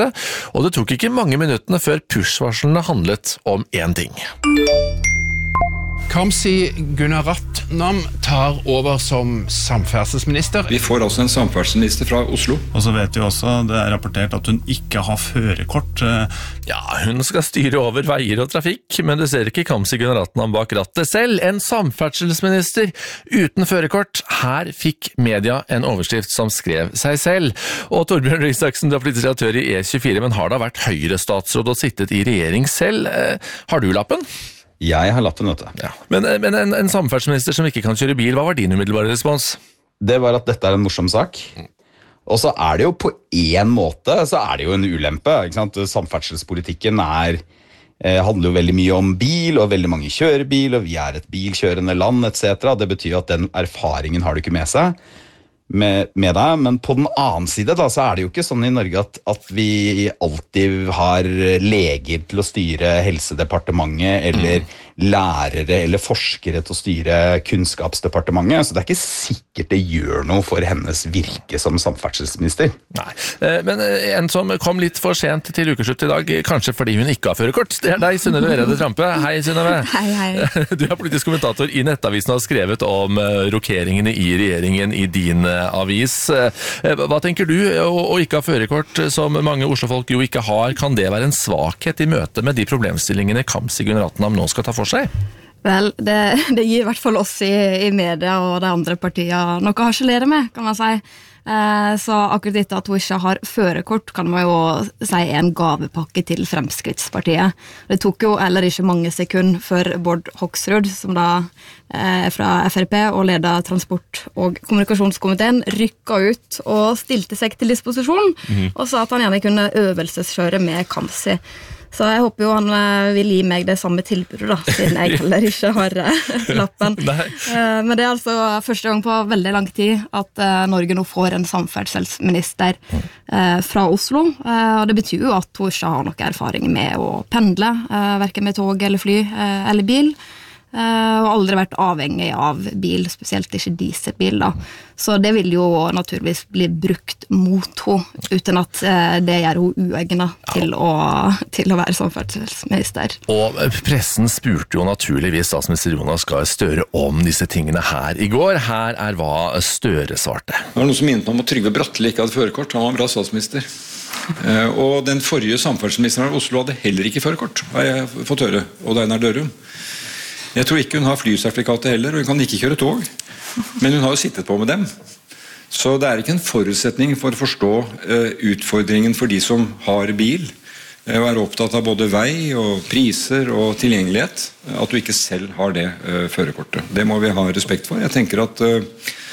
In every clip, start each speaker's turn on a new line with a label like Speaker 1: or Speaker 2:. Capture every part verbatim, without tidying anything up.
Speaker 1: og det tok ikke mange minuttene før push-varslene handlet om én ting.
Speaker 2: Kamzy Gunaratnam tar over som samferdselsminister.
Speaker 3: Vi får altså en samferdselsminister fra Oslo.
Speaker 4: Og så vet vi også, det er rapportert at hun ikke har førerkort.
Speaker 1: Ja, hun skal styre over veier og trafikk, men det ser ikke Kamzy Gunaratnam bak rattet selv. En samferdselsminister uten førerkort. Her fikk media en overskrift som skrev seg selv. Og Torbjørn Røe Isaksen, du er politisk redaktør i E tjuefire, men har da vært Høyre-statsråd og sittet i regjering selv. Har du lappen?
Speaker 5: Jeg har lappen, vet du.
Speaker 1: Ja. Men, men en, en samferdselsminister som ikke kan kjøre bil, hva var din umiddelbare respons?
Speaker 5: Det var at dette er en morsom sak. Og så er det jo på en måte, så er det jo en ulempe. Ikke sant? Samferdselspolitikken er, eh, handler jo veldig mye om bil, og veldig mange kjører bil, og vi er et bilkjørende land, et cetera. Det betyr at den erfaringen har du ikke med seg. Med, med deg, men på den annen side da, så er det jo ikke sånn i Norge at, at vi alltid har leger til å styre helsedepartementet, eller mm. lærere eller forskere til å styre kunnskapsdepartementet, så det er ikke sikkert det gjør noe for hennes virke som samferdselsminister.
Speaker 1: Nei, men en som kom litt for sent til ukeslutt i dag, kanskje fordi hun ikke har førerkort, det er deg, Synnøve Vereide Trampe. Hei, Synnøve.
Speaker 6: Hei, hei.
Speaker 1: Du er politisk kommentator i Nettavisen og har skrevet om rokeringene i regjeringen i din avis. Hva tenker du, å ikke ha førerkort som mange Oslo-folk jo ikke har, kan det være en svakhet i møte med de problemstillingene Kamzy Gunaratnam nå skal ta for seg?
Speaker 6: Vel, det, det gir i hvert fall oss i, i media og de andre partiene noe å harselere med, kan man si. Eh, så akkurat dette at hun ikke har førerkort kan man jo si en gavepakke til Fremskrittspartiet. Det tok jo heller ikke mange sekunder før Bård Hoksrud, som da er fra F R P og leder transport- og kommunikasjonskomiteen, rykka ut og stilte seg til disposisjon, mm. og sa at han gjerne kunne øvelseskjøre med Kamzy. Så jeg håper jo han vil gi meg det samme tilbudet da, siden jeg heller ikke har lappen. Men det er altså første gang på veldig lang tid at Norge nå får en samferdselsminister fra Oslo, og det betyr jo at hun ikke har noe erfaring med å pendle, hverken med tog eller fly eller bil, og aldri vært avhengig av bil, spesielt ikke dieselbil da. Så det vil jo naturligvis bli brukt mot henne, uten at det gjør hun uegnet til å, til å være samferdselsminister.
Speaker 1: Og pressen spurte jo naturligvis statsminister Jonas Gahr Støre om disse tingene her i går. Her er hva Støre svarte.
Speaker 3: Det var noe som minnet om at Trygve Bratteli ikke hadde førerkort. Han var en bra statsminister. Og den forrige samferdselsministeren av Oslo hadde heller ikke førerkort, har jeg fått høre, og Einar Dørum. Jeg tror ikke hun har flysertifikatet heller, og hun kan ikke kjøre tog. Men hun har jo sittet på med dem. Så det er ikke en forutsetning for å forstå uh, utfordringen for de som har bil, uh, og er opptatt av både vei og priser og tilgjengelighet, at du ikke selv har det uh, førerkortet. Det må vi ha respekt for. Jeg tenker at uh,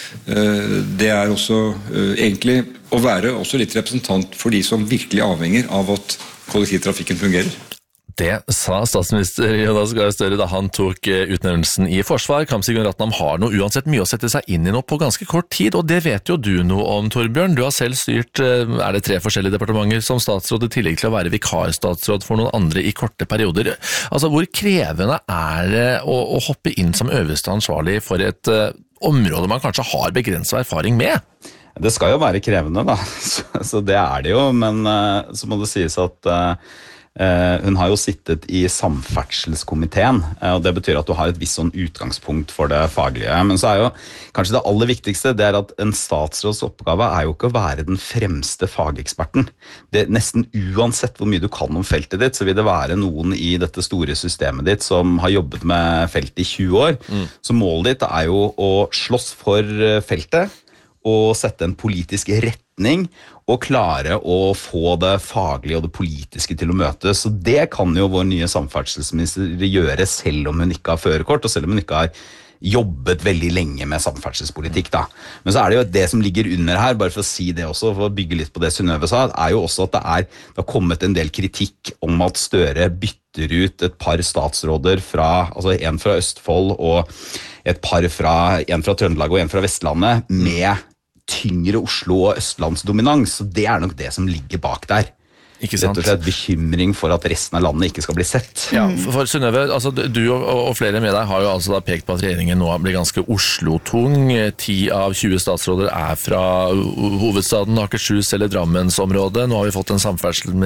Speaker 3: uh, det er også uh, egentlig å være også litt representant for de som virkelig avhenger av at kollektivtrafikken fungerer.
Speaker 1: Det sa statsminister Jonas Gahr Støre da han tok utnevnelsen i forsvar. Kamzy Gunaratnam har noe uansett mye å sette seg inn i nå på ganske kort tid, og det vet jo du noe om, Torbjørn. Du har selv styrt, er det tre forskjellige departementer som statsråd, i tillegg til å være vikarstatsråd for noen andre i korte perioder. Altså, hvor krevende er det å, å hoppe inn som øverste ansvarlig for et uh, område man kanskje har begrenset erfaring med?
Speaker 5: Det skal jo være krevende da, så, så det er det jo, men uh, så må det sies at uh, Uh, hun har jo sittet i samferdselskomiteen, uh, og det betyr at du har et visst sånn utgangspunkt for det faglige. Men så er jo kanskje det aller viktigste, det er at en statsråds oppgave er jo ikke å være den fremste fageksperten. Det, nesten uansett hvor mye du kan om feltet ditt, så vil det være noen i dette store systemet ditt som har jobbet med feltet i tjue år. Mm. Så målet ditt er jo å slåss for feltet, og sette en politisk retning, og klare å få det faglige og det politiske til å møtes. Så det kan jo vår nye samferdselsminister gjøre, selv om hun ikke har førerkort, og selv om hun ikke har jobbet veldig lenge med samferdselspolitikk da. Men så er det jo det som ligger under her, bare for å si det også, for å bygge litt på det Synnøve sa, er jo også at det, er, det har kommet en del kritikk om at Støre bytter ut et par statsråder fra, altså en fra Østfold og et par fra, en fra Trøndelag og en fra Vestlandet, med tyngre Oslo- og Østlandsdominans, så det er nok det som ligger bak der.
Speaker 1: Ikke sant?
Speaker 5: Rett og slett bekymring for at resten av landet ikke skal bli sett.
Speaker 1: Ja, for, for Synnøve, altså, du og, og flere med deg har jo altså da pekt på at regjeringen nå blir ganske Oslo-tung. ti av tjue statsråder er fra hovedstaden, Akershus eller Drammensområdet. Nå har vi fått en samferdsel